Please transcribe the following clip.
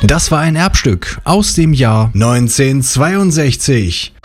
Das war ein Erbstück aus dem Jahr 1962.